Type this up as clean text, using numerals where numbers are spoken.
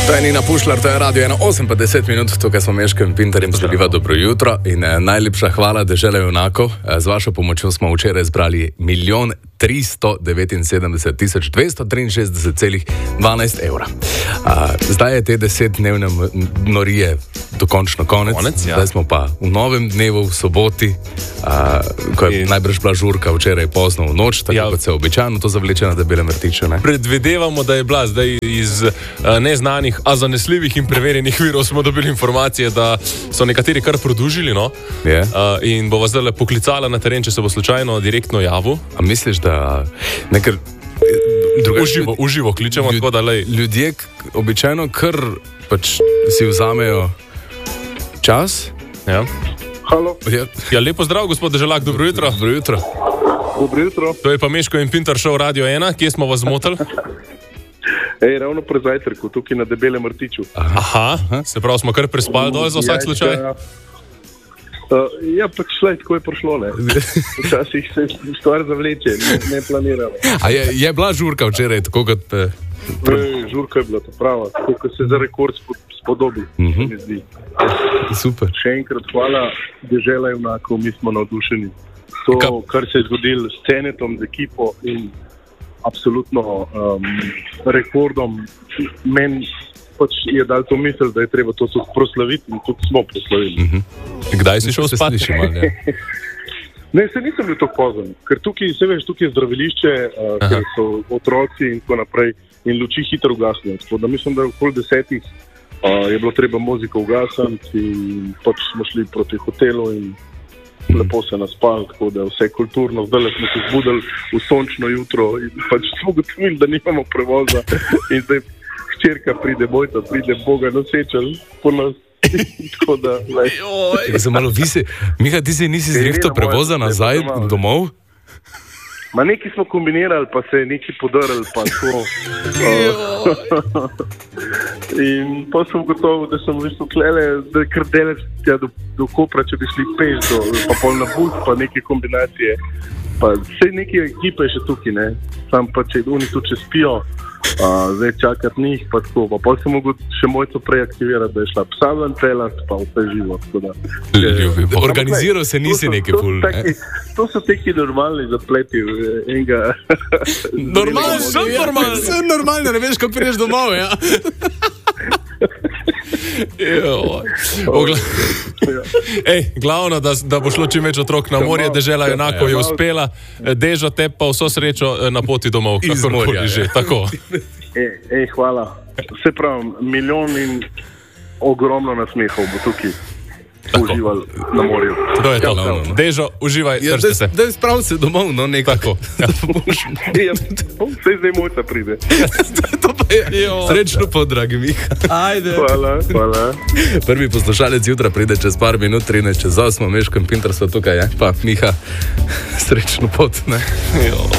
To je Nina Pušlar, to je Radio 1, 8:10 minut, tukaj smo Meško in Pintar in želiva dobro jutro in najlepša hvala Dežela junakov. Z vašo pomočjo smo včeraj zbrali 1.390.263,12 evra. Zdaj je te 10-dnevne norije dokončno konec, zdaj smo pa v novem dnevu, v soboti, ko je najbrž bila žurka včeraj pozno v noč, tako kot se običajno to zavleče na debele mrtiče. Predvidevamo, da je bila zdaj iz neznanih, a zanesljivih in preverjenih virov smo dobili informacije, da so nekateri kar produžili, no? In bo vas zdaj poklicala na teren, če se bo slučajno direktno javil. A misliš, da nekaj uživo kličemo, tako da lej. Ljudje običajno kar pač si vzamejo čas? Ja. Halo. Ja, lepo zdrav, gospod Deželak, dobro jutro. Dobro jutro. Dobro jutro. To je pa Meško in Pintar šov Radio 1, kje smo vas zmotili? Ravno pri zajtrku, tukaj na debelem rtiču. Aha, se pravi, smo kar prespali dol za vsak slučaj? Ja, pač šlej, tako je prišlo, ne. Včasih se stvar zavleče, ne planiramo. A je bila žurka včeraj, tako kot... Žurka je bila to prava, tako kot se za rekord spodobi, mi zdi. Super. Še enkrat hvala Dežela junakov, mi smo navdušeni. To, kar se je zgodilo s Cenetom, z ekipo in absolutno rekordom, meni pač je dal to misel, da je treba to proslaviti in tudi smo proslavili. Kdaj si šel spat? Ne, se nisem bil tako pozen, ker tukaj, se veš, tukaj je zdravilišče, ker so otroci in tako naprej in luči hitro ugasnejo. Tako da mislim, da okoli 10 je bilo treba muziko ugasniti in pač smo šli proti hotelu in lepo se naspali, tako da vse kulturno. Zdaj smo se zbudili v sončno jutro in pač smo ugotovili, da nimamo prevoza in zdaj hčerka pride, Bojta pride, Boga nosečel po nas. Tako da, Miha, ti si nisi zrihtal prevoza nazaj domov? Ma nekaj smo kombinirali, pa se je nekaj podarili, pa tako. In pa sem gotovo, da sem v bistvu klele, da je kar delec do Kopra, če bi šli peš, pa pol na bus, pa neke kombinacije. Pa vse neke ekipe je še tukaj, ne. Sam pa če oni tu če spijo, zdaj čakati njih, pa tako. Pa pol sem mogel še Mojco preaktivirati, da je šla psa ven pelat, pa vse živo. Organiziral se nisi nekaj ful, ne? To so teki normalni zapleti enega... Normalno, ne veš, ko prideš domov, ja? Glavno, da bo šlo čim več otrok na morje, Dežela junakov je uspela, Dežo te pa vso srečo na poti domov, kakorkoli že, tako. Hvala. Se pravim, milijon in ogromno nasmehov bo tukaj uživali na morju. To je to. Dežo, uživaj, držite se. Daj sprav se domov, no nekako. Vse zdaj Mojca pride. To pa je. Srečno po, dragi Miha. Ajde. Hvala. Prvi poslušalec jutra pride čez par minut, 13 čez 8, Meško in Pintar so tukaj, pa Miha, srečno pot, ne?